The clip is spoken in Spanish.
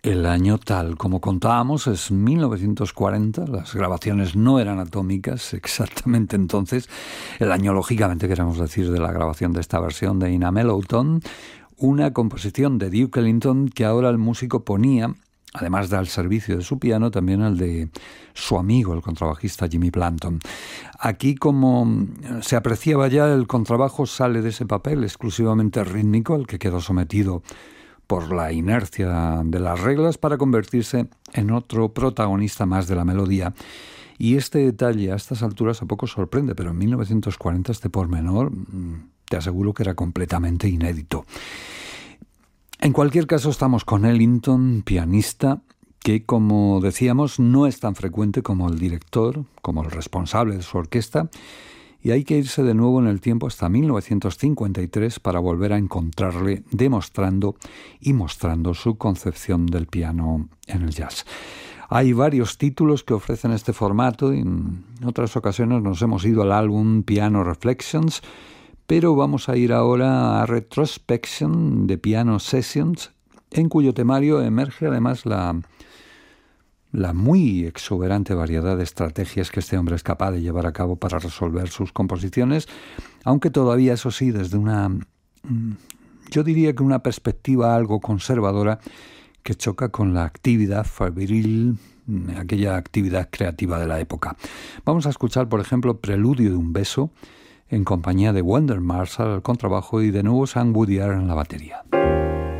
El año, tal como contábamos, es 1940. Las grabaciones no eran atómicas exactamente entonces. El año, lógicamente, queremos decir, de la grabación de esta versión de In a Mellow Tone, una composición de Duke Ellington que ahora el músico ponía, además del servicio de su piano, también al de su amigo, el contrabajista Jimmy Blanton. Aquí, como se apreciaba ya, el contrabajo sale de ese papel exclusivamente rítmico, al que quedó sometido por la inercia de las reglas, para convertirse en otro protagonista más de la melodía. Y este detalle a estas alturas a poco sorprende, pero en 1940 este pormenor, te aseguro que era completamente inédito. En cualquier caso, estamos con Ellington, pianista, que, como decíamos, no es tan frecuente como el director, como el responsable de su orquesta, y hay que irse de nuevo en el tiempo hasta 1953 para volver a encontrarle demostrando y mostrando su concepción del piano en el jazz. Hay varios títulos que ofrecen este formato y en otras ocasiones nos hemos ido al álbum Piano Reflections, pero vamos a ir ahora a Retrospection de Piano Sessions, en cuyo temario emerge además la muy exuberante variedad de estrategias que este hombre es capaz de llevar a cabo para resolver sus composiciones, aunque todavía, eso sí, desde yo diría que una perspectiva algo conservadora que choca con la actividad febril, aquella actividad creativa de la época. Vamos a escuchar, por ejemplo, Preludio de un beso, en compañía de Wendell Marshall al contrabajo y de nuevo Sam Woodyard en la batería.